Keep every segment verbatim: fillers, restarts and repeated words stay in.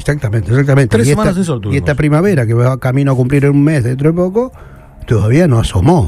Exactamente, exactamente. Tres y semanas esta, de sol tuvimos. Y esta primavera, que va camino a cumplir en un mes dentro de poco, todavía no asomó.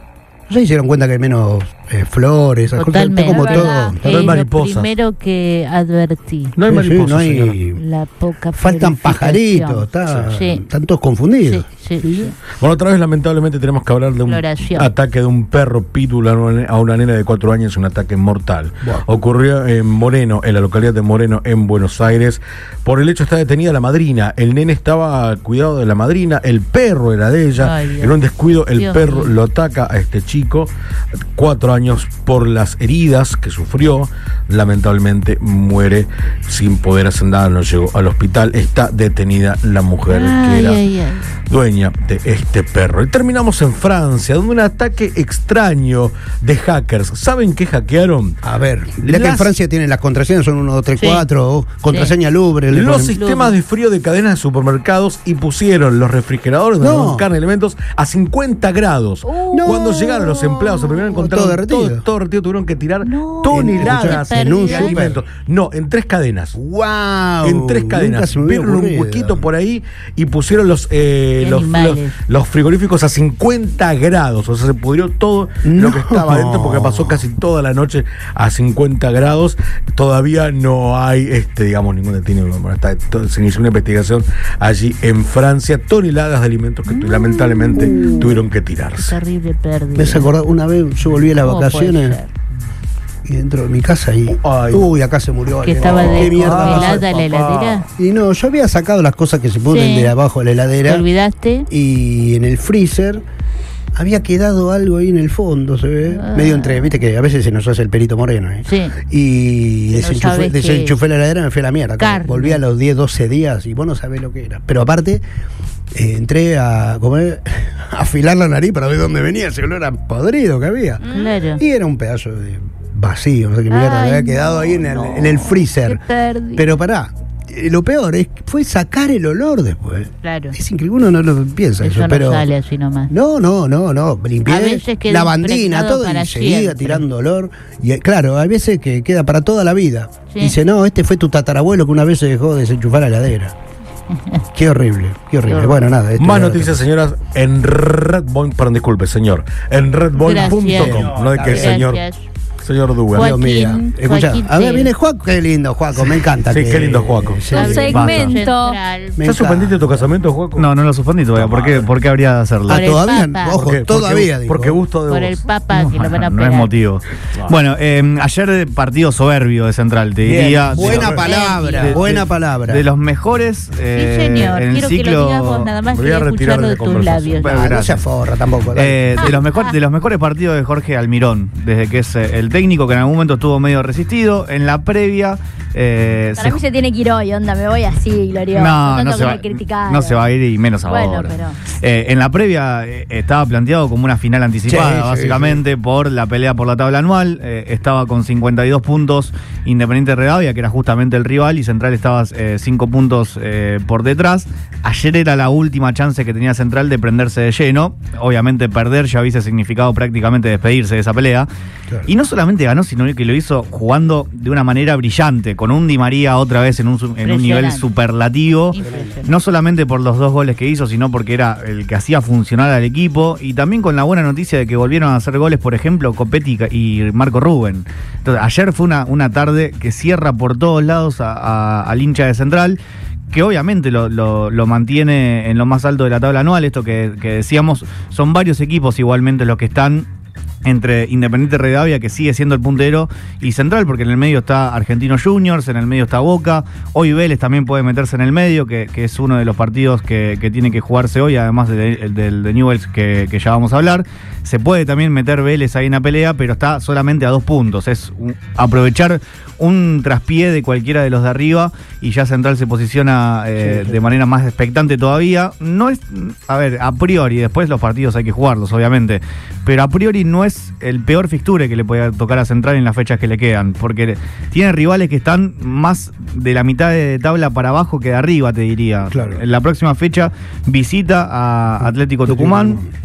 No se dieron cuenta que hay menos eh, flores, esas cosas, está como todo. Pero hay es mariposas. Lo primero que advertí. No hay Sí, mariposas, no hay- señora. La poca Faltan florificación. pajaritos, está, Sí. están todos confundidos. Sí, sí, sí. Bueno, otra vez lamentablemente tenemos que hablar de un Floración. ataque de un perro pitbull a una, a una nena de cuatro años, un ataque mortal. Wow. Ocurrió en Moreno, en la localidad de Moreno, en Buenos Aires. Por el hecho está detenida la madrina. El nene estaba al cuidado de la madrina, el perro era de ella. Ay, Dios. En un descuido el Dios perro mío. lo ataca a este chico, cuatro años, por las heridas que sufrió. Lamentablemente muere sin poder hacer nada, no llegó al hospital. Está detenida la mujer Ay, que era ay, ay. dueña de este perro. Y terminamos en Francia, donde un ataque extraño de hackers. ¿Saben qué hackearon? A ver, mirá que en Las- Francia tienen las contraseñas, son uno, dos, tres, Sí. cuatro, contraseña Louvre. le Los ponen- sistemas de frío de cadenas de supermercados y pusieron los refrigeradores donde No. no. carne y alimentos a cincuenta grados. Uh, Cuando llegaron los empleados, se primero encontraron todo derretido. todo, todo derretido, tuvieron que tirar No. toneladas En- en un de súper. alimentos. No, en tres cadenas. ¡Wow! En tres Nunca cadenas. se me hubiera Vieron un ocurrido. huequito por ahí y pusieron los, eh, Qué los, los, animales. los frigoríficos a cincuenta grados. O sea, se pudrió todo No. lo que estaba adentro porque pasó casi toda la noche a cincuenta grados. Todavía no hay, este, digamos, ningún detenido. Bueno, está, todo- se inició una investigación allí en Francia. Toneladas de alimentos que tu- lamentablemente tuvieron que tirarse. Terrible pérdida. Me has acordado, una vez yo volví a las ¿Cómo puede vacaciones ser? y dentro de mi casa y. Ay. Uy, acá se murió Que alguien. estaba ¿Qué de mierda pasó? congelada la heladera. Y no, yo había sacado las cosas que se ponen Sí. de abajo de la ¿Te heladera olvidaste? y en el freezer había quedado algo ahí en el fondo, se ve. Ah. Medio entre, viste que a veces se nos hace el perito moreno. ¿eh? Sí. Y Que no desenchufé, sabes qué desenchufé la heladera y me fui a la mierda. Carne. Volví a los diez, doce días y vos no sabés lo que era. Pero aparte, eh, entré a comer, a afilar la nariz para ver dónde venía ese olor a podrido que había. Claro. Y era un pedazo de vacío, no sé qué mierda, Ay, me había quedado no, ahí en el, no. en el freezer. Qué pérdida. Pero pará, eh, lo peor es que fue sacar el olor después. Claro. Es increíble, uno no lo piensa eso, Eso no pero. sale así nomás. No, no, no, no. Limpié A veces queda lavandina, impregnado todo para y seguía siempre. tirando olor. Y eh, claro, hay veces que queda para toda la vida. Sí. Dice, no, este fue tu tatarabuelo que una vez se dejó desenchufar la heladera. Qué horrible, qué horrible. Qué Bueno, nada. esto Más era- noticias, señoras, en Redboy, perdón, disculpe, señor, en redboy punto com. No de que Gracias. señor, señor Dugan. Dios mío. Joaquín, Escucha, Joaquín a ver, T. viene Juaco. Qué lindo, Juaco, me encanta. Sí, que- qué lindo Juaco. sí, Un segmento. Central. Me ¿Ya encanta. suspendiste tu casamiento, Juaco? No, no lo suspendí todavía. ¿Por qué, ¿Por qué habría de hacerlo? Ah, Por el todavía, Papa. ojo, ¿Por qué? todavía. Porque, digo. porque gusto de Por vos. el Papa que lo van a no operar. es motivo. Bueno, eh, ayer partido soberbio de Central, te Bien, diría. buena de- palabra, de- buena de- palabra. De los mejores. eh, Sí, señor. en el Quiero ciclo, que lo digas vos, nada más Me voy a quería retirar escucharlo de de tus conversación. labios. Bueno, Ah, no gracias. se aforra tampoco. dale. Eh, de, los mejor, de los mejores partidos de Jorge Almirón, desde que es eh, el técnico que en algún momento estuvo medio resistido. En la previa. eh, Para mí se tiene que ir hoy, onda, me voy así, glorioso. No, no tanto se, que va, me criticaron. no se va a ir y menos Bueno, ahora. pero- Eh, en la previa eh, estaba planteado como una final anticipada, Sí, sí, básicamente, por la pelea por la tabla anual. Eh, estaba con cincuenta y dos puntos Independiente Rivadavia, que era justamente el rival, y Central estaba cinco puntos eh, por detrás. Ayer era la última chance que tenía Central de prenderse de lleno. Obviamente perder ya hubiese significado prácticamente despedirse de esa pelea. Claro. Y no solamente ganó, sino que lo hizo jugando de una manera brillante, con un Di María otra vez en un, su- en un nivel Impresionante. superlativo. Impresionante. No solamente por los dos goles que hizo, sino porque era el que hacía funcionar al equipo, y también con la buena noticia de que volvieron a hacer goles, por ejemplo, Copetti y Marco Rubén. Entonces, ayer fue una, una tarde que cierra por todos lados a- a- al hincha de Central, que obviamente lo, lo- lo mantiene en lo más alto de la tabla anual. Esto que, que decíamos, son varios equipos igualmente los que están entre Independiente Rivadavia, que sigue siendo el puntero, y Central, porque en el medio está Argentinos Juniors, en el medio está Boca. Hoy Vélez también puede meterse en el medio, que, que es uno de los partidos que, que tiene que jugarse hoy, además de- del de, de Newell's que, que ya vamos a hablar. Se puede también meter Vélez ahí en la pelea, pero está solamente a dos puntos. Es un- aprovechar un traspié de cualquiera de los de arriba, y ya Central se posiciona eh, Sí, sí. de manera más expectante todavía. No es, a ver, a priori, después los partidos hay que jugarlos, obviamente, pero a priori no es el peor fixture que le puede tocar a Central en las fechas que le quedan, porque tiene rivales que están más de la mitad de tabla para abajo que de arriba, te diría. Claro. En la próxima fecha visita a Atlético Tucumán.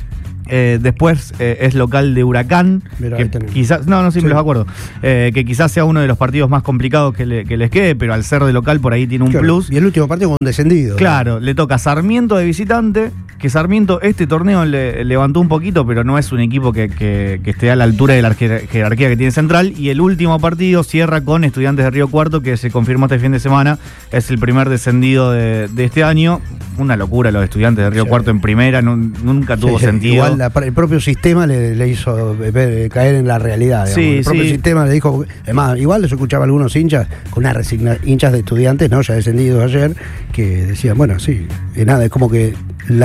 Eh, después eh, es local de Huracán, Mirá, que ahí tenemos. quizás, no, no, sí, Sí. me los acuerdo, eh, que quizás sea uno de los partidos más complicados que, le- que les quede, pero al ser de local por ahí tiene un Claro. plus. Y el último partido con un descendido. Claro, le toca Sarmiento de visitante, que Sarmiento este torneo le levantó un poquito, pero no es un equipo que, que- que esté a la altura de la jer- jerarquía que tiene Central. Y el último partido cierra con Estudiantes de Río Cuarto, que se confirmó este fin de semana, es el primer descendido de, de este año. Una locura los Estudiantes de Río Sí. Cuarto en primera, nun- nunca Sí, tuvo sí, sentido. Igual la- el propio sistema le, le hizo ver- caer en la realidad. digamos. Sí, el propio sí. sistema le dijo. Además, igual les escuchaba a algunos hinchas, con una resigna, hinchas de estudiantes, ¿no? Ya descendidos ayer, que decían, bueno, sí, y nada, es como que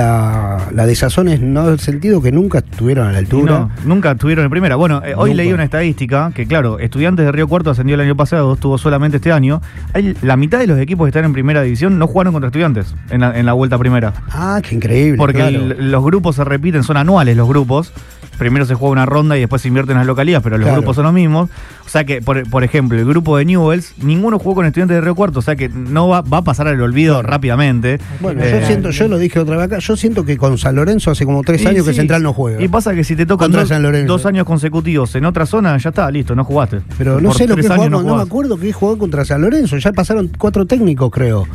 la, la desazón es no el sentido que nunca estuvieron a la Y altura. no, nunca estuvieron en primera. Bueno, eh, hoy Nunca. leí una estadística que, claro, Estudiantes de Río Cuarto ascendió el año pasado, estuvo solamente este año. Hay, la mitad de los equipos que están en primera división no jugaron contra Estudiantes en la, en la vuelta primera. Ah, qué increíble. Porque claro. el- los grupos se repiten, son anuales los grupos. Primero se juega una ronda y después se invierten las localías, pero los Claro. grupos son los mismos. O sea que, por, por ejemplo, el grupo de Newells, ninguno jugó con Estudiantes de Río Cuarto, o sea que no va, va a pasar al olvido rápidamente. Bueno, Eh, yo siento, yo lo dije otra vez acá, yo siento que con San Lorenzo hace como tres y años que sí, Central no juega. Y pasa que si te tocan Contra dos, San Lorenzo. dos años consecutivos en otra zona, ya está, listo, no jugaste. Pero no Por sé lo que tres años jugó, no, no me jugás. acuerdo que jugó contra San Lorenzo. Ya pasaron cuatro técnicos, creo.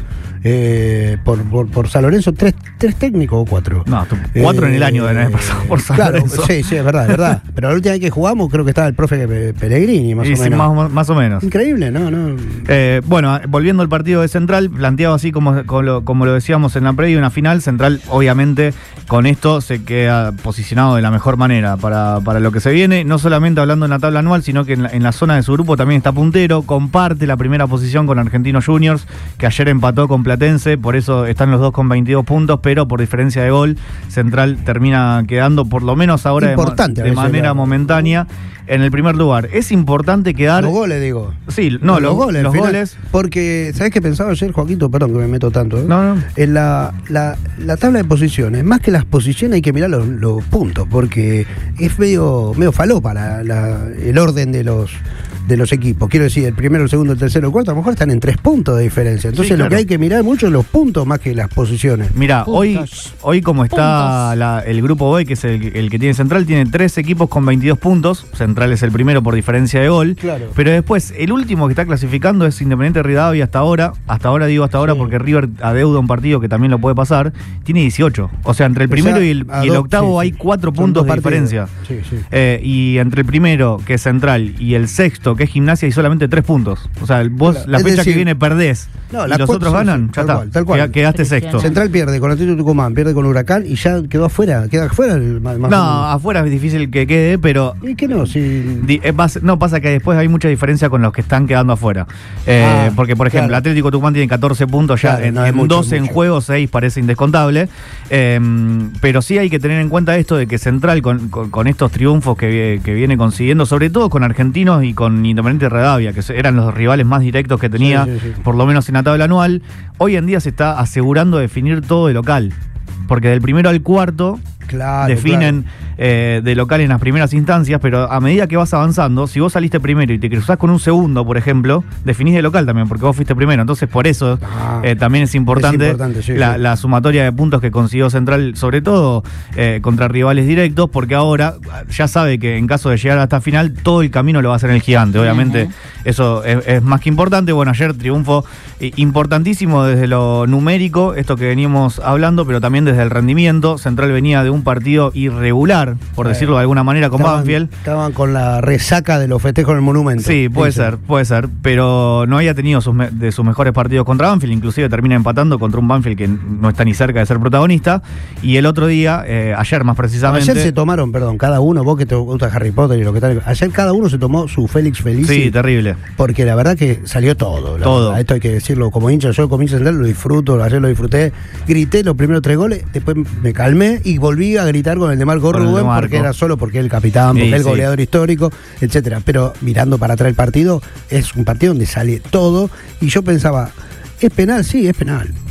Eh, por, por, por San Lorenzo, tres, tres técnicos o cuatro. No, tú- cuatro en el año de haber Eh, pasado por San claro, Lorenzo. sí, sí, es verdad, es verdad. Pero la última vez que jugamos, creo que estaba el profe Pe- Pellegrini, más Y o sí, menos. más, más o menos. Increíble, ¿no? no. Eh, bueno, volviendo al partido de Central, planteado así como, como, lo, como lo decíamos en la previa, una final, Central obviamente con esto se queda posicionado de la mejor manera para, para lo que se viene, no solamente hablando en la tabla anual, sino que en la, en la zona de su grupo también está puntero, comparte la primera posición con Argentinos Juniors, que ayer empató con Platense, por eso están los dos con veintidós puntos, pero por diferencia de gol, Central termina quedando por lo menos ahora de, mo- Importante a de veces manera la- momentánea en el primer lugar. Es importante quedar... Los goles, digo. Sí, no, los, goles. al los final. goles. Porque, ¿sabés qué pensaba ayer, Joaquito? Perdón que me meto tanto. ¿eh? No, no. En la, la, la tabla de posiciones, más que las posiciones hay que mirar los, los puntos, porque es medio, medio falopa la, la- el orden de los de los equipos. Quiero decir, el primero, el segundo, el tercero, el cuarto, a lo mejor están en tres puntos de diferencia. Entonces Sí, lo claro. que hay que mirar mucho es los puntos más que las posiciones. Mira, hoy, Puntos. hoy como está Puntos. la- el grupo hoy, que es el, el que tiene Central, tiene tres equipos con veintidós puntos. Central es el primero por diferencia de gol. Claro. Pero después, el último que está clasificando es Independiente Rivadavia hasta ahora. Hasta ahora digo hasta ahora Sí. porque River adeuda un partido que también lo puede pasar. Tiene dieciocho. O sea, entre el O primero sea, y el, a y el dos, octavo sí, hay sí. cuatro Son puntos dos de partidos. diferencia. Sí, sí. Eh, y entre el primero, que es Central, y el sexto, que es Gimnasia, hay solamente tres puntos. O sea, vos Claro, la es fecha decir, que viene perdés no, y las los cuatro- otros sí, ganan, sí, ya tal está. cual, tal cual. Queda- Quedaste Presión. sexto. Central pierde con Atlético Tucumán, pierde con Huracán y ya quedó afuera, queda afuera el más, más o No, menos. afuera es difícil que quede, pero ¿Y qué no? Si di- eh, pas- no pasa que después hay mucha diferencia con los que están quedando afuera. Eh, Ah, porque, por ejemplo, claro. Atlético Tucumán tiene catorce puntos ya, Claro, en, no, es en mucho, doce en mucho. juego, seis parece indescontable. Eh, pero sí hay que tener en cuenta esto de que Central, con, con- con estos triunfos que, vie- que viene consiguiendo, sobre todo con Argentinos y con Independiente Rivadavia, que se- eran los rivales más directos que tenía, Sí, sí, sí. por lo menos en la tabla anual, hoy en día se está asegurando definir todo de local. Porque del primero al cuarto claro, definen claro. eh, de local en las primeras instancias, pero a medida que vas avanzando, si vos saliste primero y te cruzás con un segundo, por ejemplo, definís de local también, porque vos fuiste primero. Entonces, por eso Ah, eh, también es importante, es importante, sí, la, sí. la sumatoria de puntos que consiguió Central, sobre todo eh, contra rivales directos, porque ahora ya sabe que en caso de llegar hasta esta final, todo el camino lo va a hacer el Gigante. Obviamente, Ujú. eso es, es más que importante. Bueno, ayer triunfo eh, importantísimo desde lo numérico, esto que veníamos hablando, pero también desde el rendimiento. Central venía de un partido irregular, por Eh, decirlo de alguna manera, con estaban, Banfield. Estaban con la resaca de los festejos en el Monumento. Sí, puede Dicen. ser, puede ser, pero no había tenido sus me- de sus mejores partidos contra Banfield, inclusive termina empatando contra un Banfield que no está ni cerca de ser protagonista, y el otro día, eh, ayer más precisamente... Ayer se tomaron, perdón, cada uno, vos que te gusta Harry Potter y lo que tal. Ayer cada uno se tomó su Félix Felici. Sí, terrible. Porque la verdad que salió todo. la Todo. verdad. Esto hay que decirlo como hincha. Yo como hincha central lo disfruto, ayer lo disfruté. Grité los primeros tres goles, después me calmé y volví a gritar con el de Marco Con el de Rubén Marco. porque era solo porque es el capitán, porque Sí, es el sí. goleador histórico, etcétera. Pero mirando para atrás el partido, es un partido donde sale todo. Y yo pensaba, ¿es penal? Sí, es penal.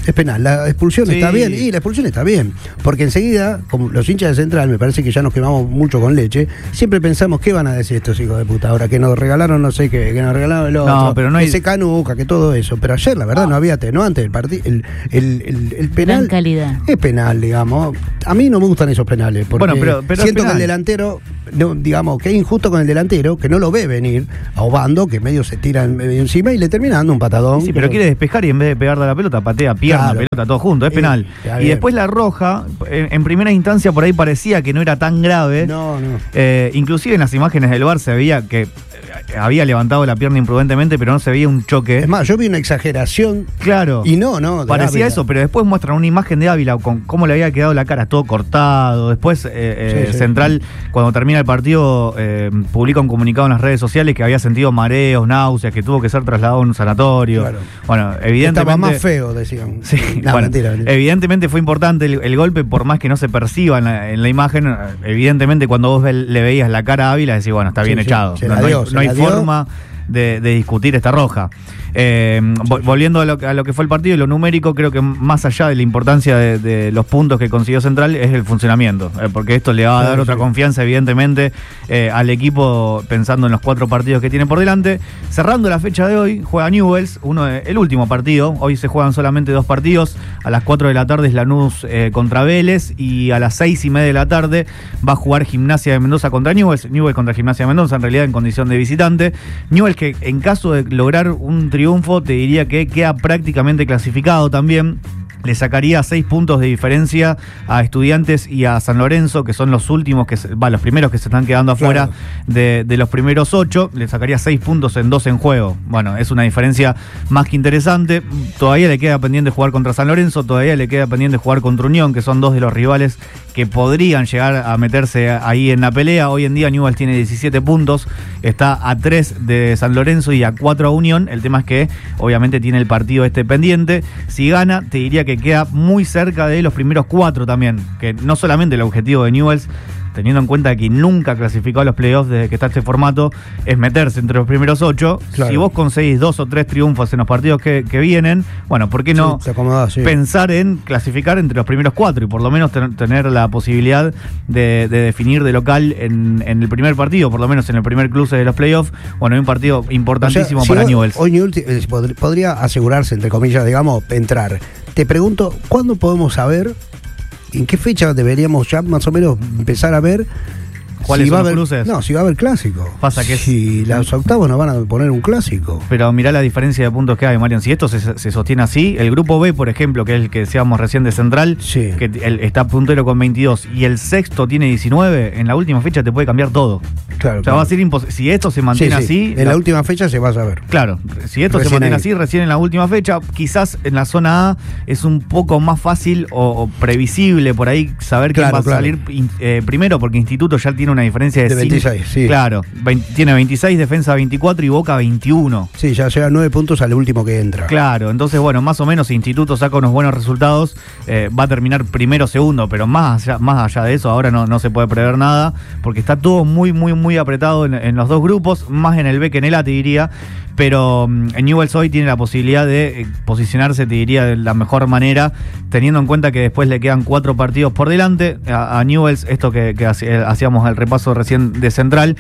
Es penal. La expulsión Sí. está bien. Y la expulsión está bien. Porque enseguida, como los hinchas de Central, me parece que ya nos quemamos mucho con leche. Siempre pensamos, ¿qué van a decir estos hijos de puta ahora? Que nos regalaron no sé qué, que nos regalaron el otro. No, pero no hay- que se canuca, que todo eso. Pero ayer, la verdad, no había atenuante. El, parti- el, el, el, el penal. Gran calidad. Es penal, digamos. A mí no me gustan esos penales. Porque Bueno, pero- pero es siento que penal. el delantero, no, digamos, que es injusto con el delantero, que no lo ve venir a Obando, que medio se tira en- medio encima y le termina dando un patadón. Sí, pero que- quiere despejar y en vez de pegarle a la pelota, patea pierna, Claro. pelota, todo junto, es Sí, penal. está Y bien. después la roja, en, en primera instancia por ahí parecía que no era tan grave. No, no. Eh, inclusive en las imágenes del V A R se veía que eh, había levantado la pierna imprudentemente, pero no se veía un choque. Es más, yo vi una exageración Claro. y no, no. de Parecía Ávila. eso, pero después muestran una imagen de Ávila con cómo le había quedado la cara, todo cortado. Después eh, eh, Sí, sí. Central, cuando termina el partido, eh, publica un comunicado en las redes sociales que había sentido mareos, náuseas, que tuvo que ser trasladado a un sanatorio. Claro. Bueno, evidentemente... Estaba más feo, decían. Sí, No, bueno, mentira, mentira. evidentemente fue importante el, el golpe, por más que no se perciba en la, en la imagen. Evidentemente, cuando vos ve- le veías la cara a Ávila, decís, bueno, está Sí, bien sí, echado. se no, la no dio, hay, se no hay la dio. forma de, de discutir esta roja. Eh, vo- volviendo a lo, que- a lo que fue el partido y lo numérico, creo que más allá de la importancia de, de los puntos que consiguió Central es el funcionamiento, eh, porque esto le va a dar Claro, otra sí. confianza, evidentemente, eh, al equipo pensando en los cuatro partidos que tiene por delante. Cerrando la fecha de hoy, juega Newell's, uno de- el último partido. Hoy se juegan solamente dos partidos. A las cuatro de la tarde es Lanús eh, contra Vélez y a las seis y media de la tarde va a jugar Gimnasia de Mendoza contra Newell's. Newell's contra Gimnasia de Mendoza, en realidad en condición de visitante. Newell's que en caso de lograr un triunfo, te diría que queda prácticamente clasificado también. Le sacaría seis puntos de diferencia a Estudiantes y a San Lorenzo, que son los últimos, que se- va, los primeros que se están quedando afuera Claro. de, de los primeros ocho. Le sacaría seis puntos en dos en juego. Bueno, es una diferencia más que interesante. Todavía le queda pendiente jugar contra San Lorenzo, todavía le queda pendiente jugar contra Unión, que son dos de los rivales que podrían llegar a meterse ahí en la pelea. Hoy en día Newell's tiene diecisiete puntos, está a tres de San Lorenzo y a cuatro a Unión. El tema es que obviamente tiene el partido este pendiente. Si gana, te diría que queda muy cerca de los primeros cuatro también, que no solamente el objetivo de Newell's, teniendo en cuenta que nunca clasificó a los playoffs desde que está este formato, es meterse entre los primeros ocho. Claro. Si vos conseguís dos o tres triunfos en los partidos que, que vienen, bueno, ¿por qué no Sí, se acomodaba, sí. pensar en clasificar entre los primeros cuatro y por lo menos ten- tener la posibilidad de, de definir de local en, en el primer partido, por lo menos en el primer cruce de los playoffs? Bueno, hay un partido importantísimo O sea, si para hoy- Newell's. Hoy Newell's eh, pod- podría asegurarse, entre comillas, digamos, entrar. Te pregunto, ¿cuándo podemos saber, en qué fecha deberíamos ya más o menos empezar a ver ¿Cuáles si va son a los haber, cruces? No, si va a haber clásico. Pasa que es- si los octavos nos van a poner un clásico. Pero mirá la diferencia de puntos que hay, Marian. Si esto se, se sostiene así, el grupo B, por ejemplo, que es el que decíamos recién de Central, Sí. que el- está puntero con veintidós y el sexto tiene diecinueve, en la última fecha te puede cambiar todo. Claro, O sea, va a ser imposible. Si esto se Sí, mantiene sí. así. En la última fecha se va a saber. Claro, si esto se Recién mantiene ahí. así, recién en la última fecha, quizás en la zona A es un poco más fácil o, o previsible por ahí saber quién Claro, va a claro. salir in- eh, primero, porque Instituto ya tiene una diferencia de, De cinco- veintiséis, sí. Claro, vein- tiene veintiséis, Defensa veinticuatro y Boca veintiuno. Sí, ya llega nueve puntos al último que entra. Claro, entonces, bueno, más o menos si Instituto saca unos buenos resultados, eh, va a terminar primero o segundo, pero más allá, más allá de eso, ahora no, no se puede prever nada, porque está todo muy, muy, muy apretado en, en los dos grupos, más en el B que en el A, te diría, pero mm, en Newell's hoy tiene la posibilidad de eh, posicionarse, te diría, de la mejor manera, teniendo en cuenta que después le quedan cuatro partidos por delante. A, a Newell's, esto que, que haci- hacíamos el repaso recién de Central,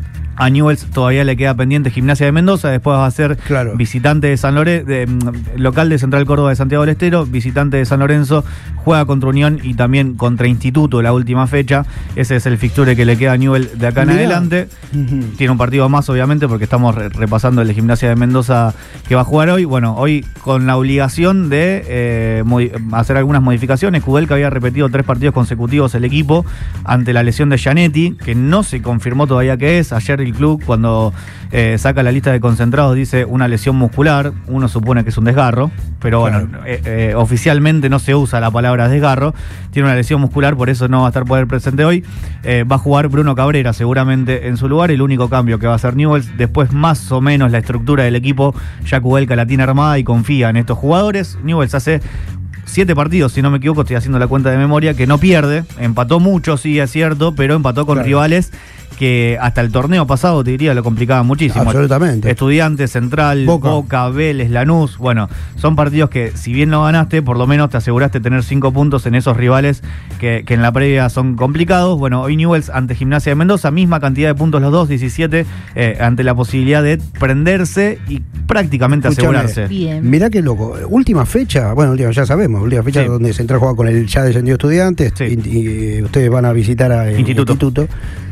a Newell's todavía le queda pendiente Gimnasia de Mendoza, después va a ser Claro. visitante de San Lorenzo, local de Central Córdoba de Santiago del Estero, visitante de San Lorenzo, juega contra Unión y también contra Instituto la última fecha. Ese es el fixture que le queda a Newell's de acá en Mirá. adelante. Ujú. Tiene un partido más, obviamente, porque estamos re- repasando el de Gimnasia de Mendoza que va a jugar hoy. Bueno, hoy con la obligación de eh, modi- hacer algunas modificaciones. Kudelka había repetido tres partidos consecutivos el equipo ante la lesión de Gianetti, que no se confirmó todavía qué es. Ayer el club, cuando eh, saca la lista de concentrados, dice una lesión muscular. Uno supone que es un desgarro, pero bueno, Claro. eh, eh, oficialmente no se usa la palabra desgarro. Tiene una lesión muscular, por eso no va a estar poder presente hoy. Eh, va a jugar Bruno Cabrera seguramente en su lugar. El único cambio que va a hacer Newell's, después más o menos la estructura del equipo, ya Kudelka la tiene armada y confía en estos jugadores. Newell's hace siete partidos, si no me equivoco, estoy haciendo la cuenta de memoria, que no pierde, empató mucho, sí, es cierto, pero empató con Claro. rivales que hasta el torneo pasado, te diría, lo complicaban muchísimo. Absolutamente. Estudiantes, Central, Boca. Boca, Vélez, Lanús, bueno, son partidos que si bien no ganaste, por lo menos te aseguraste tener cinco puntos en esos rivales que, que en la previa son complicados. Bueno, hoy Newell's ante Gimnasia de Mendoza, misma cantidad de puntos los dos, diecisiete, eh, ante la posibilidad de prenderse y prácticamente Escuchame, asegurarse. Bien. Mirá qué loco. Última fecha, bueno, última, ya sabemos, última fecha Sí. donde Central juega con el ya descendido Estudiantes Sí. y, y ustedes van a visitar a el Instituto. instituto.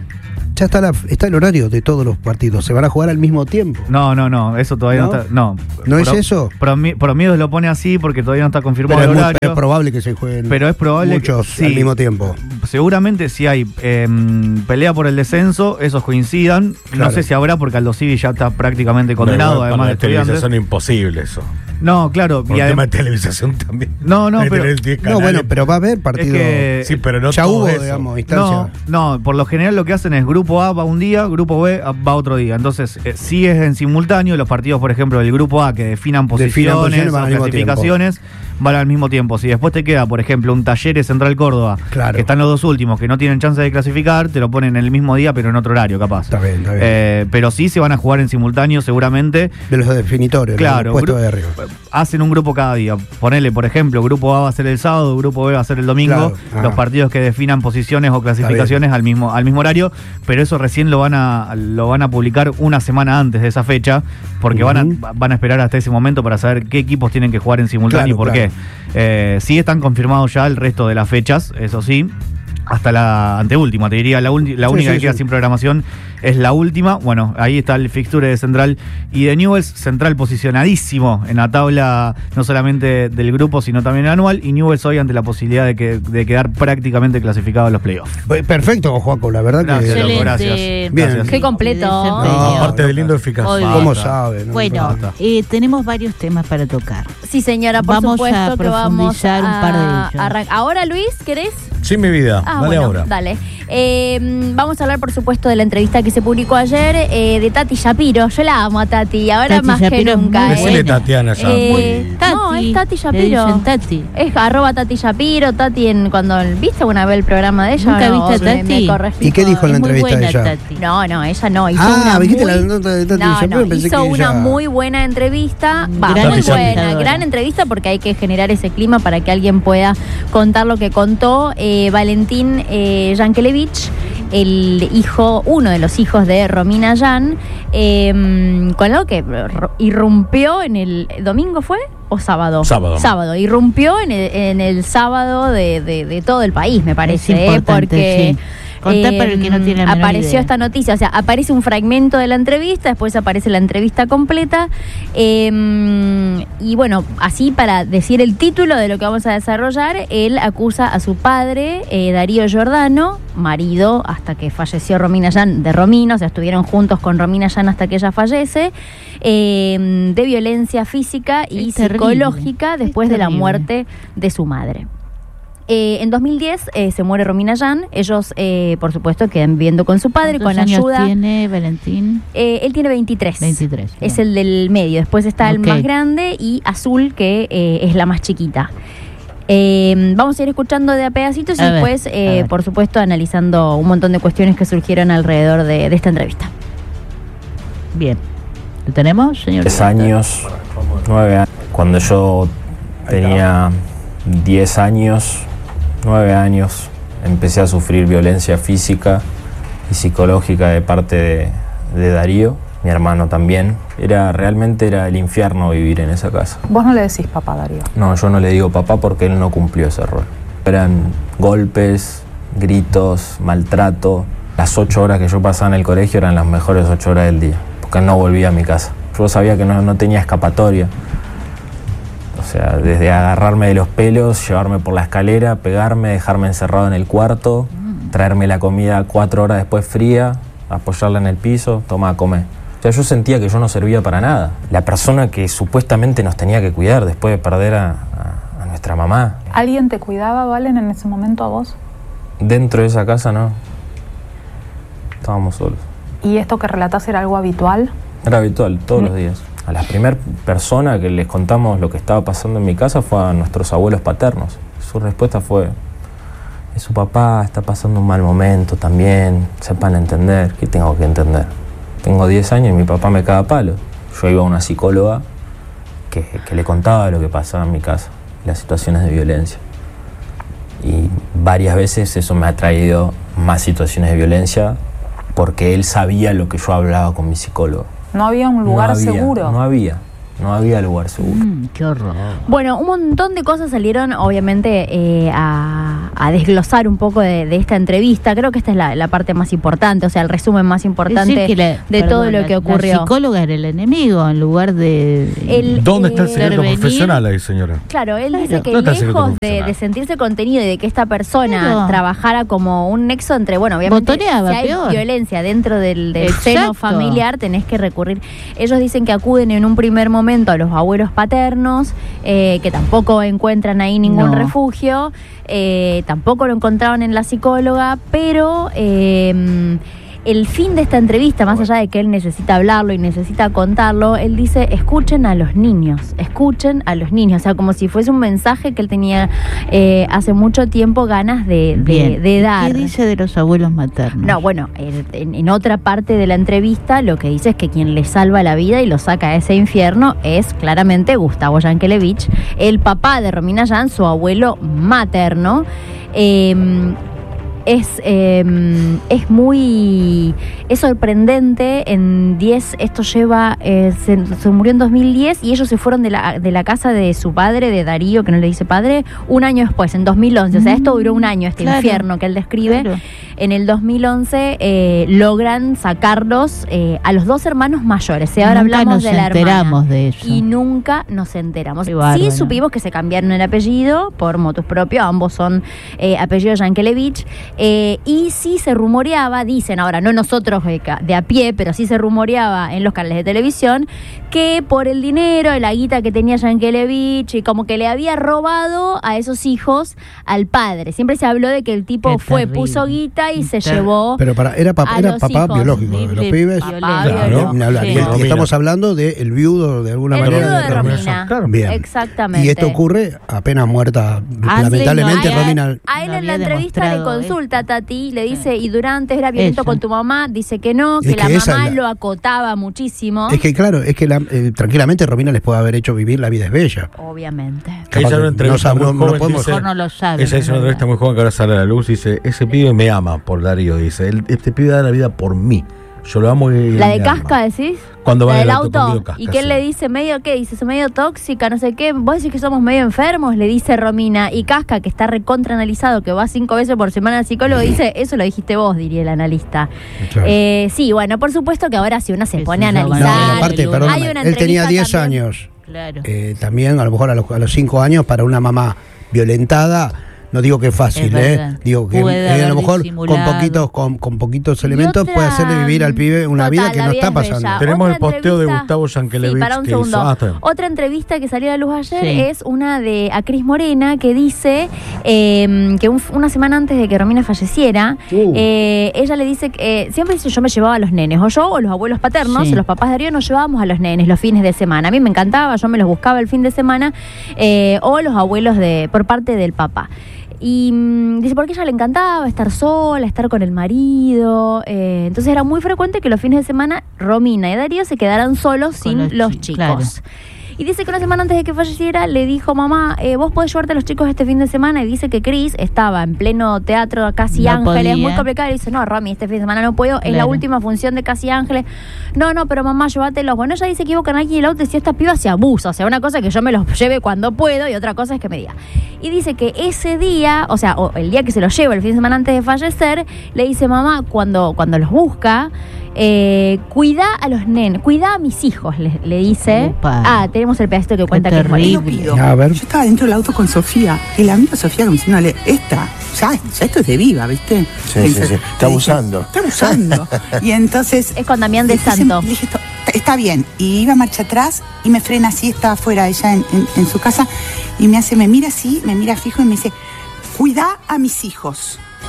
Ya está, la, está el horario de todos los partidos. ¿Se van a jugar al mismo tiempo? No, no, no, eso todavía no, ¿No? está. No, ¿No es Pro- eso? Promi- Promiedos lo pone así porque todavía no está confirmado Pero es, el muy- horario. pero es probable que se jueguen Pero es probable muchos que- sí. al mismo tiempo. Seguramente si hay eh, pelea por el descenso, esos coincidan. Claro. No sé si habrá porque Aldo Civi ya está prácticamente condenado, Pero, además de para la estudiantes. televisación es imposible eso. No, claro. Por y el adem- tema de televisación también. No, no, Hay que pero- tener diez No, canales. bueno, pero va a haber partido. que- Sí, pero no ya todo hubo, eso. digamos, instancia. No, no, por lo general lo que hacen es grupo A va un día, grupo B va otro día. Entonces, eh, si es en simultáneo, los partidos, por ejemplo, del grupo A que definan posiciones posiciones, van o al mismo clasificaciones, van al mismo tiempo. Si después te queda, por ejemplo, un Talleres Central Córdoba, Claro. que están los dos últimos, que no tienen chance de clasificar, te lo ponen en el mismo día, pero en otro horario, capaz. Está bien, está bien. Eh, pero sí se van a jugar en simultáneo, seguramente. De los definitorios, Claro, los puestos gru- de arriba. hacen un grupo cada día. Ponele, por ejemplo, grupo A va a ser el sábado, grupo B va a ser el domingo. Claro, ajá. Los partidos que definan posiciones o clasificaciones al mismo, al mismo horario, pero eso recién lo van a lo van a publicar una semana antes de esa fecha, porque van, Ujú. a, van a esperar hasta ese momento para saber qué equipos tienen que jugar en simultáneo Claro, y por claro. qué. Eh, sí están confirmados ya el resto de las fechas, eso sí. Hasta la anteúltima, te diría, la, ulti- la Sí, única sí, que queda sí. sin programación es la última. Bueno, ahí está el fixture de Central y de Newell's. Central posicionadísimo en la tabla, no solamente del grupo, sino también anual. Y Newell's hoy ante la posibilidad de, que, de quedar prácticamente clasificado en los playoffs. Pues, perfecto, Joaco, la verdad Gracias, que. loco, Excelente. gracias. Bien. Gracias. Qué completo. Desempeño. No, Aparte de lindo eficaz. Muy bien. ¿Cómo Basta. sabe? no? Bueno, Basta. eh, tenemos varios temas para tocar. Sí, señora, por Vamos supuesto a que vamos profundizar un par de a ellos. arran- Ahora, Luis, ¿querés? Sí, mi vida. Ah, Dale bueno, ahora. dale. Eh, vamos a hablar, por supuesto, de la entrevista que se publicó ayer eh, de Tati Shapiro. Yo la amo a Tati, ahora Tati más Shapiro que es nunca. muy ¿eh? Decile Tatiana ya. Eh, Tati. no, es Tati Le Shapiro. dicen Tati. Es arroba Tati Shapiro, Tati en cuando viste una vez el programa de ella. ¿Nunca no? viste a Me- Tati? me corregí ¿Y qué todo. dijo en la Es muy entrevista buena ella? Tati. No, no, ella no. Hizo Ah, una ¿viste muy... la nota de Tati No, Shapiro? no, Pensé hizo que una ella- muy buena entrevista, va, Gran muy buena, entrevistadora. gran entrevista porque hay que generar ese clima para que alguien pueda contar lo que contó eh, Valentín eh, Yankelevich, el hijo, uno de los hijos de Romina Yan, eh, con algo que ro- irrumpió en el domingo, ¿fue? ¿O sábado? Sábado. Sábado, irrumpió en el, en el sábado de, de- de todo el país, me parece, Es ¿eh? importante, porque... sí. Contá para el que no tiene la menor apareció idea. esta noticia, o sea, aparece un fragmento de la entrevista, después aparece la entrevista completa, eh, y bueno, así para decir el título de lo que vamos a desarrollar, él acusa a su padre, eh, Darío Giordano, marido hasta que falleció Romina Yan, de Romina, o sea, estuvieron juntos con Romina Yan hasta que ella fallece, eh, de violencia física y Es terrible, psicológica después es de la terrible. muerte de su madre. Eh, en dos mil diez eh, se muere Romina Yan. Ellos, eh, por supuesto, quedan viviendo con su padre, con ¿Cuántos años ayuda. tiene Valentín? Eh, él tiene veintitrés. veintitrés. Es bien. el del medio. Después está el Ok. más grande y Azul, que eh, es la más chiquita. Eh, vamos a ir escuchando de a pedacitos y A ver, después, a eh, ver. por supuesto, analizando un montón de cuestiones que surgieron alrededor de, de esta entrevista. Bien. ¿Lo tenemos, señor? Tres años, nueve años. Cuando yo tenía diez años, nueve años, empecé a sufrir violencia física y psicológica de parte de, de Darío, mi hermano también. Era, realmente era el infierno vivir en esa casa. Vos no le decís papá, Darío. No, yo no le digo papá porque él no cumplió ese rol. Eran golpes, gritos, maltrato. Las ocho horas que yo pasaba en el colegio eran las mejores ocho horas del día, porque él no volvía a mi casa. Yo sabía que no, no tenía escapatoria. O sea, desde agarrarme de los pelos, llevarme por la escalera, pegarme, dejarme encerrado en el cuarto, traerme la comida cuatro horas después fría, apoyarla en el piso, toma a comer. O sea, yo sentía que yo no servía para nada. La persona que supuestamente nos tenía que cuidar después de perder a, a, a nuestra mamá. ¿Alguien te cuidaba, Valen, en ese momento a vos? Dentro de esa casa no. Estábamos solos. ¿Y esto que relatás era algo habitual? Era habitual, todos los días. A la primera persona que les contamos lo que estaba pasando en mi casa fue a nuestros abuelos paternos. Su respuesta fue: su papá está pasando un mal momento también, sepan entender. ¿Qué tengo que entender? Tengo diez años y mi papá me caga a palo. Yo iba a una psicóloga que, que le contaba lo que pasaba en mi casa, las situaciones de violencia. Y varias veces eso me ha traído más situaciones de violencia porque él sabía lo que yo hablaba con mi psicólogo. No había un lugar no había, seguro. No había. No había lugar seguro. Mm, qué horror. Bueno, un montón de cosas salieron, obviamente, eh, a, a desglosar un poco de, de esta entrevista. Creo que esta es la, la parte más importante, o sea, el resumen más importante Decir que la- de perdón, todo lo la- que ocurrió. La psicóloga era el enemigo en lugar de. El- ¿Dónde está el eh, secreto intervenir. profesional ahí, señora? Claro, él Claro. dice que ¿Dónde está el secreto lejos de, profesional? de sentirse contenido y de que esta persona Claro. trabajara como un nexo entre, bueno, obviamente, Botoneaba, si hay peor. violencia dentro del, del Exacto. seno familiar, tenés que recurrir. Ellos dicen que acuden en un primer momento a los abuelos paternos, eh, que tampoco encuentran ahí ningún No. refugio, eh, tampoco lo encontraron en la psicóloga, pero eh, el fin de esta entrevista, más allá de que él necesita hablarlo y necesita contarlo, él dice: escuchen a los niños, escuchen a los niños. O sea, como si fuese un mensaje que él tenía eh, hace mucho tiempo ganas de, de, Bien. de ¿Y dar. ¿Qué dice de los abuelos maternos? No, bueno, en, en- en otra parte de la entrevista lo que dice es que quien le salva la vida y lo saca de ese infierno es claramente Gustavo Yankelevich, el papá de Romina Yan, su abuelo materno. Eh, Es, eh, es muy es sorprendente. En diez, esto lleva eh, se, se murió en dos mil diez y ellos se fueron de la, de la casa de su padre, de Darío, que no le dice padre, un año después, en dos mil once. O sea, esto duró un año, este Claro. infierno que él describe. Claro. En el dos mil once eh, logran sacarlos eh, a los dos hermanos mayores. Y ahora Nunca hablamos nos de la enteramos hermana. de eso. Y nunca nos enteramos. Qué bárbaro. Sí supimos que se cambiaron el apellido por motus propio, ambos son eh, apellidos Yankelevich. Eh, y sí se rumoreaba, dicen ahora, no nosotros de, ca- de a pie, pero sí se rumoreaba en los canales de televisión, que por el dinero, la guita que tenía Yankelevich, y como que le había robado a esos hijos al padre. Siempre se habló de que el tipo Qué fue, terrible. puso guita y se Ter- llevó. Pero para, era, papá, A era los papá hijos. biológico de los Terrible pibes. violencia. Papá Claro, ni hablar. Sí. Y, el- y Romina. estamos hablando del viudo de alguna El manera. viudo de de Romina. Romina. Claro. Bien. Exactamente. Y esto ocurre apenas muerta, Ah, lamentablemente, sí, no, Romina. A él No en la había entrevista le demostrado consulta, esto. Tati, le dice, y durante era violento Eso. con tu mamá, dice que no, que Es la que esa mamá es la- lo acotaba muchísimo. Es que claro, es que la- eh, tranquilamente Romina les puede haber hecho vivir La vida es bella. Obviamente. Capaz Ella en que una entrevista no muy sab- no- no joven podemos- dice- Mejor no lo sabe. Ella hizo una entrevista muy joven que ahora sale a la luz y dice: ese pibe me ama por Darío, dice. Él, este pibe da la vida por mí. Yo lo amo y él La de me Casca, ama. decís. Cuando va La en del el auto auto. conmigo, Casca, ¿Y qué sí. le dice? Medio, ¿qué? Dice, "Soy medio tóxica, no sé qué. Vos decís que somos medio enfermos", le dice Romina. Y Casca, que está recontra analizado, que va cinco veces por semana al psicólogo, dice, eso lo dijiste vos, diría el analista. Claro. Eh, sí, bueno, por supuesto que ahora si uno se Eso pone a ya No, va y Claro, analizar. aparte, el- perdóname, Hay una él tenía entrevista diez también. años. Claro. Eh, también, a lo mejor a los, a los cinco años, para una mamá violentada, no digo que es fácil, Es ¿eh? verdad. Digo que Puede eh, a haber lo mejor con disimulado. poquitos, con, con poquitos Y elementos otra- puede hacerle vivir al pibe una Total, vida que la no vida está es pasando. bella. Tenemos Otra el posteo de entrevista- Gustavo Yankelevich Sí, para un que hizo. segundo. Ah, está bien. Otra entrevista que salió a la luz ayer Sí. es una de a Cris Morena, que dice eh, que un- una semana antes de que Romina falleciera, Uh. eh, ella le dice que eh, siempre dice, yo me llevaba a los nenes, o yo o los abuelos paternos, Sí. los papás de Darío nos llevábamos a los nenes los fines de semana. A mí me encantaba, yo me los buscaba el fin de semana, eh, o los abuelos de por parte del papá. Y mm, dice, porque a ella le encantaba estar sola, estar con el marido. eh, entonces era muy frecuente que los fines de semana Romina y Darío se quedaran solos Con sin los los, chi- chicos. claro. Y dice que una semana antes de que falleciera le dijo, mamá, eh, vos podés llevarte a los chicos este fin de semana. Y dice que Cris estaba en pleno teatro Casi No Ángeles, podía. muy complicado. Y dice, no, Romy, este fin de semana no puedo, es la Claro. última función de Casi Ángeles. No, no, pero mamá, llévatelos. Bueno, ella dice que iba con alguien y el auto decía, esta piba se abusa. O sea, una cosa es que yo me los lleve cuando puedo y otra cosa es que me diga. Y dice que ese día, o sea, o el día que se los lleva, el fin de semana antes de fallecer, le dice, mamá, cuando, cuando los busca, eh, cuida a los nenes, cuida a mis hijos, le, le dice. Upa. Ah, tenemos el pedacito que cuenta que es terrible. Moreno. Pido. A ver. Yo estaba dentro del auto con Sofía y la misma Sofía como diciéndole, esta, ya, ya esto es de viva, ¿viste? Sí, sí, sí. Está abusando. Está abusando. Y entonces... Es con Damián de entonces Santo. le dije, "Esto- está bien". Y iba marcha atrás y me frena así, estaba afuera ella en, en- en su casa y me hace, me mira así, me mira fijo y me dice, cuida a mis hijos.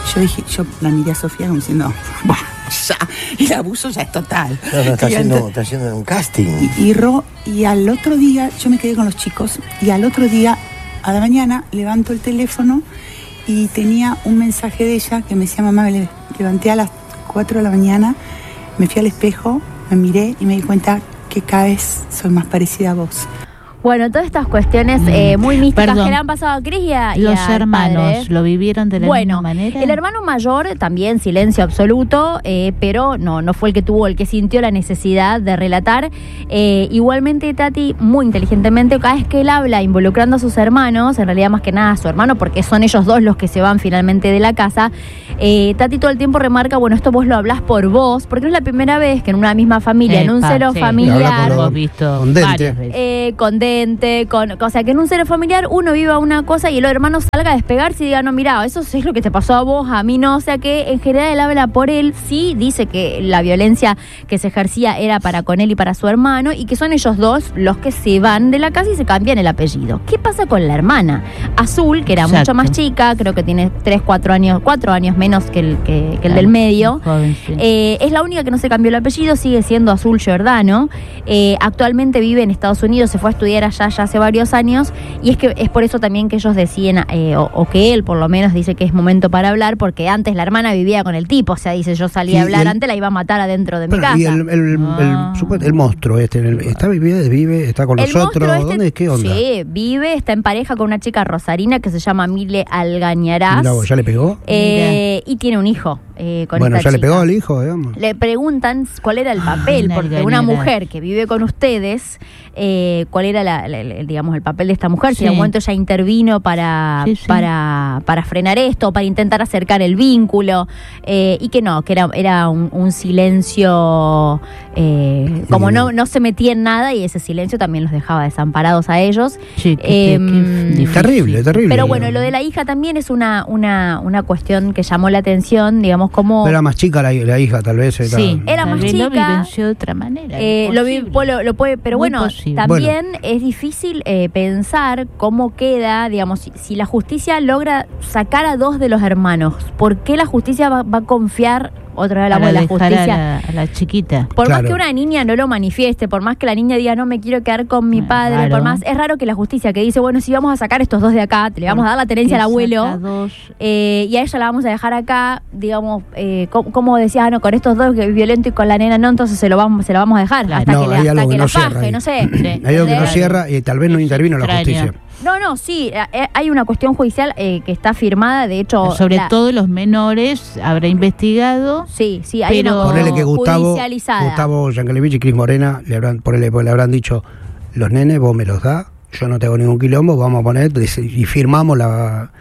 yo dije, yo la miré a Sofía como diciendo, "Buah, ya, el abuso ya es total". No, no, está Y haciendo, ent- está haciendo un casting. Y, y, ro, y al otro día, yo me quedé con los chicos, y al otro día, a la mañana, levanto el teléfono y tenía un mensaje de ella que me decía, mamá, me le- levanté a las cuatro de la mañana, me fui al espejo, me miré y me di cuenta que cada vez soy más parecida a vos. Bueno, todas estas cuestiones eh, muy místicas Perdón. que le han pasado a Cris y a y Los al hermanos padre. lo vivieron de la Bueno, misma manera. el hermano mayor también silencio absoluto, eh, pero no, no fue el que tuvo, el que sintió la necesidad de relatar. Eh, igualmente Tati, muy inteligentemente, cada vez que él habla involucrando a sus hermanos, en realidad más que nada a su hermano, porque son ellos dos los que se van finalmente de la casa, eh, Tati todo el tiempo remarca, bueno, esto vos lo hablás por vos, porque no es la primera vez que en una misma familia, en un Epa, cero sí. familiar, Habla con los- hemos visto con Dente. varias veces. eh, con Dente, con, o sea, que en un cero familiar uno viva una cosa y el hermano salga a despegarse y diga, no, mira, eso es lo que te pasó a vos, a mí no, o sea que en general él habla por él, sí, dice que la violencia que se ejercía era para con él y para su hermano y que son ellos dos los que se van de la casa y se cambian el apellido. ¿Qué pasa con la hermana? Azul, que era Exacto. mucho más chica, creo que tiene tres, cuatro años, cuatro años menos que el, que, que el del medio. Joven, sí. Eh, es la única que no se cambió el apellido, sigue siendo Azul Giordano. Eh, actualmente vive en Estados Unidos, se fue a estudiar allá ya hace varios años y es que es por eso también que ellos deciden, eh, o, o que él por lo menos dice que es momento para hablar, porque antes la hermana vivía con el tipo, o sea, dice yo salí Y a hablar, el- antes la iba a matar adentro de mi Bueno, casa. y el, el, Ah. el, supuesto- el monstruo este, el- está vive, vive, está con El nosotros. monstruo este- ¿Dónde? ¿Qué onda? Sí, vive, está en pareja con una chica rosarina que se llama Mile Algañarás. Mirá vos, ¿ya le pegó? Eh, y tiene un hijo eh, con Bueno, esta ya le chica. pegó al hijo, digamos. Le preguntan cuál era el papel, una porque una algañera. mujer que vive con ustedes, eh, cuál era la, la- la- digamos el papel de esta mujer, si Sí. en algún momento ella intervino para, Sí, sí. para, para frenar esto, para intentar acercar el vínculo, eh, y que no, que era, era un, un silencio, eh, como Bien. no, no se metía en nada y ese silencio también los dejaba desamparados a ellos. Sí, qué- qué- Em, qué difícil. Terrible, terrible. Pero bueno, lo de la hija también es una, una, una cuestión que llamó la atención, digamos, como... Era más chica la, la hija, tal vez. Era, Sí, Era tal más vez lo chica. vivenció de otra manera. Eh, es lo, vi- posible. lo, lo puede, pero Muy bueno, posible. también es difícil eh, pensar cómo queda, digamos, si, si la justicia logra sacar a dos de los hermanos, ¿por qué la justicia va, va a confiar otra vez la, Para la dejar justicia? a la, a la chiquita. Por más Claro. que una niña no lo manifieste, por más que la niña diga no me quiero quedar con mi Ah, padre, claro. por más, es raro que la justicia que dice, bueno, si vamos a sacar estos dos de acá, le vamos a dar la tenencia al Que abuelo. saca dos. Eh, y a ella la vamos a dejar acá, digamos, eh, co- como decía, ah, no, con estos dos que es violento y con la nena no, entonces se lo vamos, se lo vamos a dejar Claro. hasta No, que, le, hay hasta algo que que la no cierra faje, ahí. no sé. Hay algo que no ¿entendés? cierra y tal vez no Es intervino la extraño. justicia. No, no, sí, eh, eh, hay una cuestión judicial eh, que está firmada, de hecho... Sobre la- todo los menores habrá investigado. Sí, sí, hay pero- una Ponele que Gustavo, judicializada. Gustavo Yankelevich y Cris Morena le habrán, ponele, le habrán dicho, los nenes vos me los das, yo no tengo ningún quilombo, vamos a poner, y firmamos la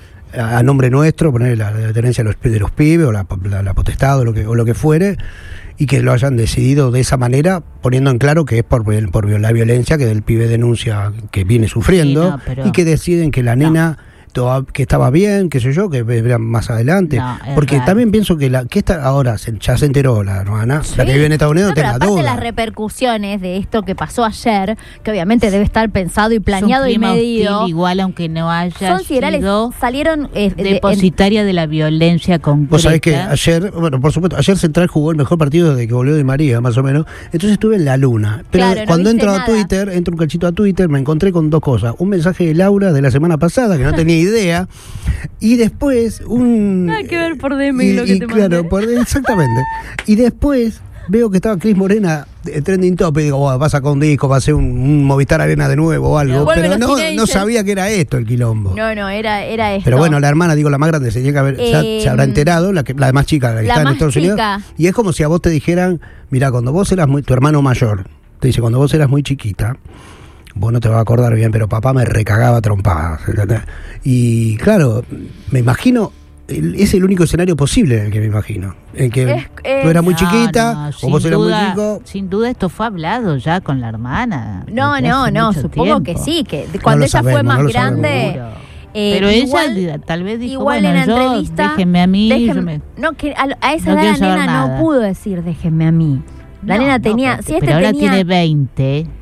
a, a nombre nuestro, poner la, la tenencia de los, de los pibes, o la, la, la potestad, o lo que, o lo que fuere, y que lo hayan decidido de esa manera, poniendo en claro que es por, por la violencia que el pibe denuncia que viene sufriendo, Sí, no, pero- y que deciden que la nena... toda- que estaba bien, qué sé yo, que verán más adelante. No, es Porque raro. también pienso que la que esta ahora se- ya se enteró la hermana, la que Sí. vive en Estados Unidos, No, no pero tenga aparte duda. las repercusiones de esto que pasó ayer, que obviamente debe estar pensado y planeado Es y un clima medido, hostil, igual aunque no haya son siderales, sido salieron eh, de- en- depositaria de la violencia concreta. Vos sabés que ayer, bueno, por supuesto, ayer Central jugó el mejor partido desde que volvió de María, más o menos. Entonces estuve en la luna. Pero Claro, no cuando viste entro a nada. Twitter, entro un cachito a Twitter, me encontré con dos cosas. Un mensaje de Laura de la semana pasada, que no tenía idea. Y después un... Nada que ver por D M y, lo que y te claro, mandé. por- exactamente. Y después veo que estaba Cris Morena eh, trending top y digo, "Buah, va a sacar un disco, va a hacer un, un Movistar Arena de nuevo o algo". Vuelven Pero los no, teenagers. no sabía que era esto el quilombo. No, no, era, era esto. Pero bueno, la hermana, digo, la más grande, se tiene que haber, ya Eh, se habrá enterado, la, que, la más chica, la que la está en más Estados chica. Unidos. Y es como si a vos te dijeran, mira, cuando vos eras muy, tu hermano mayor, te dice, cuando vos eras muy chiquita, vos no te vas a acordar bien, pero papá me recagaba trompadas. ¿entendés? Y claro, me imagino, el- es el único escenario posible en el que me imagino. En que Es- es- tú eras muy No, chiquita, no, o sin vos eras duda- muy chico. Sin duda esto fue hablado ya con la hermana. No, desde no, hace no, mucho supongo que tiempo. sí, que de- cuando lo ella fue sabemos, más no lo sabemos. grande... Seguro. eh, Pero igual- ella tal vez dijo, Igual bueno, en la yo, entrevista, déjenme a mí. déjenme- yo me- no, que a, a esa no edad quiero la saber nena nada. no pudo decir déjenme a mí. La No, nena no, tenía, pero, si este pero ahora tenía, tiene veinte.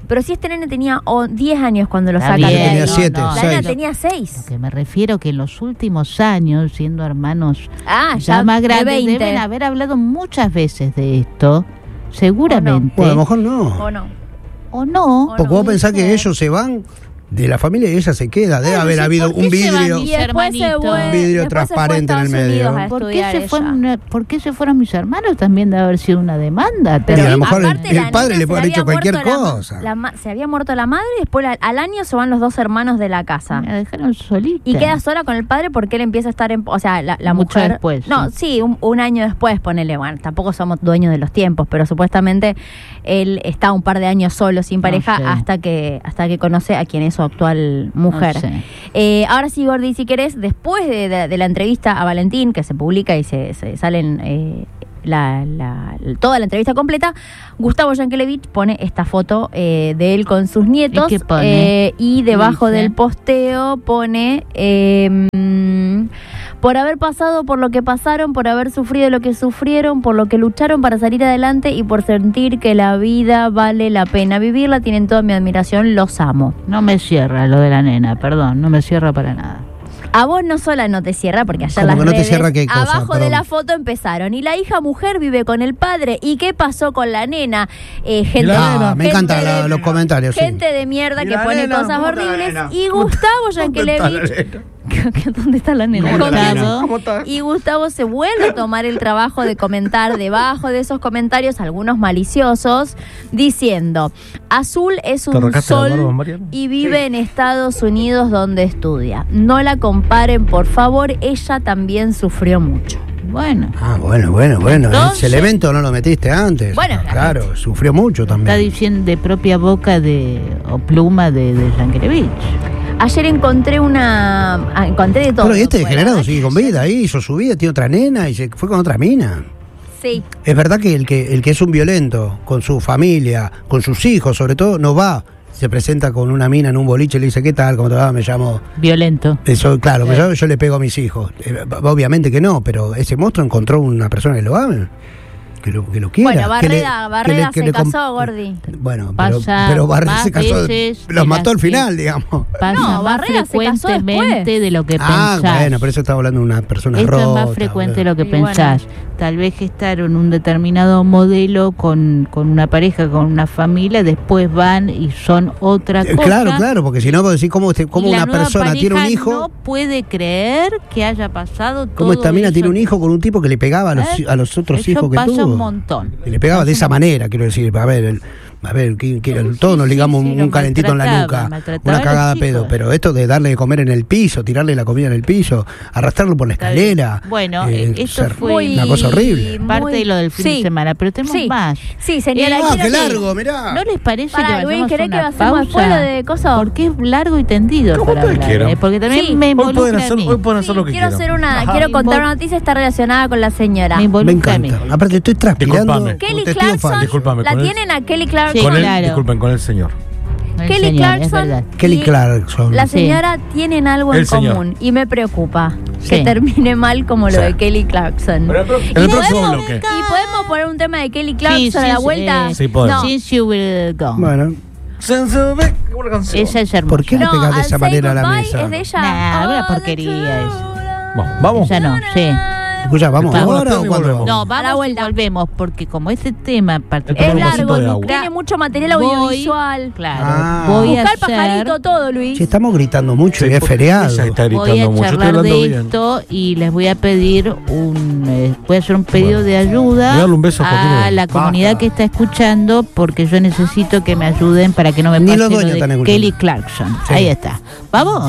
Pero si este nene tenía oh, diez años cuando lo Está sacan. bien, tenía no, siete, no. La nena seis. tenía seis. Lo que me refiero que en los últimos años, siendo hermanos Ah, ya, ya más de grandes, veinte. deben haber hablado muchas veces de esto, seguramente. Bueno, a lo mejor no. ¿O no? O no. O Porque no, vos pensás que puede ellos se van de la familia y ella se queda. Debe Bueno, haber sí, habido ¿por qué un se van vidrio. mis Y después se hermanitos? fue, Un vidrio después se fue a transparente en el Estados medio. Unidos a ¿Por qué, estudiar se fue ella. una- ¿Por qué se fueron mis hermanos? También debe haber sido una demanda. Y a terrible. lo mejor el, Aparte, el la padre nena le se puede haber había hecho cualquier muerto la ma- cosa. la ma- se había muerto la madre y después la- al año se van los dos hermanos de la casa. Me dejaron solita. Y queda sola con el padre porque él empieza a estar en... O sea, la, la Mucho mujer... después, No, sí. sí, un, un año después, ponele. Bueno, tampoco somos dueños de los tiempos, pero supuestamente él está un par de años solo, sin pareja, sé. hasta que hasta que conoce a quien es su actual mujer. No sé. Eh, ahora sí, Gordi, si querés, después de, de- de la entrevista a Valentín, que se publica y se, se salen... eh, La, la- toda la entrevista completa, Gustavo Yankelevich pone esta foto eh, de él con sus nietos. ¿Y qué pone? eh, y debajo ¿Qué dice? del posteo pone eh, mm, por haber pasado por lo que pasaron, por haber sufrido lo que sufrieron, por lo que lucharon para salir adelante y por sentir que la vida vale la pena vivirla, tienen toda mi admiración, los amo. No me cierra lo de la nena, perdón, no me cierra para nada. A vos no sola no te cierra, porque ayer ¿Cómo las que no te redes, cierra qué cosa? abajo de Perdón. la foto empezaron. Y la hija mujer vive con el padre. ¿Y qué pasó con la nena? Eh, gente, la nena? Ah, me gente encantan de- la- los comentarios. sí. Gente de mierda ¿Y que la pone nena? cosas ¿Cómo está la horribles. nena? Y Gustavo Yankelevich... ¿Dónde está la nena? ¿Cómo está la nena? Gustavo. ¿Cómo está? Y Gustavo se vuelve a tomar el trabajo de comentar debajo de esos comentarios, algunos maliciosos, diciendo: Azul es ¿Te un arrancaste la barba, sol Mariano? y vive en Estados Unidos donde estudia. No la comparen, por favor, ella también sufrió mucho. Bueno, Ah, bueno, bueno, bueno. Entonces- Ese elemento no lo metiste antes. Bueno, claro, sufrió mucho está también. diciendo de propia boca de o pluma de, de Yankelevich. Ayer encontré una... ah, encontré de todo. Bueno, y este Bueno, degenerado ¿verdad? sigue con vida ahí, hizo su vida, tiene otra nena y se fue con otra mina. Sí. Es verdad que el que el que es un violento con su familia, con sus hijos sobre todo, no va, se presenta con una mina en un boliche y le dice, ¿qué tal? ¿Cómo te va? Me llamo... Violento. Eso, claro, me Sí. llamo- yo le pego a mis hijos. Eh, obviamente que no, pero ese monstruo encontró una persona que lo ame, que lo, que lo quiera. Bueno, que le- Barreda, que Barreda le- que se le comp- casó, Gordi. Bueno, pero, Pasa pero Barreda más se casó, veces los de mató al las final, que- digamos. Pasa No, más Barrera se casó frecuentemente después. de lo que Ah, pensás. bueno, por eso estaba hablando de una persona Esto rota. es más frecuente de lo que Y bueno. pensás. Tal vez gestaron un determinado modelo con, con una pareja, con una familia, después van y son otra Eh, cosa. Claro, claro, porque si no, vos decís cómo, este- cómo Y la una nueva persona tiene un pareja hijo, no puede creer que haya pasado todo cómo esta mina eso. tiene un hijo con un tipo que le pegaba a los, ¿Eh? a los otros Eso hijos que pasa tuvo. un montón. Y le pegaba de esa manera, quiero decir, a ver, el- a ver, que, que Sí, todos nos sí, ligamos sí, un, lo un calentito en la maltrataba, nuca, maltrataba una a los cagada a chicos. pedo, pero esto de darle de comer en el piso, tirarle la comida en el piso, arrastrarlo por la Está escalera, bien. Bueno, eh, esto ser fue una cosa horrible. parte Muy- de lo del fin sí. de semana, pero tenemos Sí. más. Sí, señora. Ah, quiero qué que- largo, mirá. ¿No les parece Pará, que Luis, vayamos ¿querés a que una hacemos pausa? después lo de coso? Porque es largo y tendido Como para ustedes hablar, quieran. ¿eh? Porque también Sí. me Hoy involucra pueden a hacer, mí. hoy pueden hacer Sí, lo que quiero quieran. hacer una, Ajá. quiero Me contar invol- una noticia, está relacionada con la señora. Me Me involucra a mí. encanta. Aparte estoy transpirando. Disculpame. Kelly como testigo Clarkson, Disculpame, la con él. tienen a Kelly Clarkson. Sí, Con él, claro. disculpen, con el señor. El Kelly señor, es Clarkson verdad. Kelly y Clarkson. la Sí. señora tienen algo en El señor. común y me preocupa Sí. que termine mal como lo Sí. de Kelly Clarkson. Pero el pro- Y en el próximo podemos- bloque. Y podemos poner un tema de Kelly Clarkson Sí, sí, a la sí, vuelta. eh, Sí, podemos. No, Since you will go. Bueno, Sensible, una canción. Esa es hermosa. ¿por qué le no, pegás de I'll esa Say manera a la Goodbye mesa? es de ella. Nah, una Oh, porquería the es. Bueno, vamos. Ya no, sí. Escucha, ¿vamos Vamos, ahora o y cuándo? volvemos. No, A la vamos y vuelta. volvemos, porque como este tema Es Es particular un vasito largo, de Lu, agua. tiene mucho material Voy- audiovisual. Claro, Ah. voy Buscar a el pajarito, hacer, todo, Luis. Si estamos gritando mucho y es feriado. Ella está voy a gritando mucho. Estoy charlar hablando de bien. esto y les voy a pedir un, eh, voy a hacer un pedido Bueno. de ayuda Voy a darle un beso a Joaquín a Báez. la comunidad que está escuchando, porque yo necesito que me ayuden para que no me Ni pase los lo dueños de están escuchando. Kelly Clarkson. Sí. Ahí está. ¿Vamos?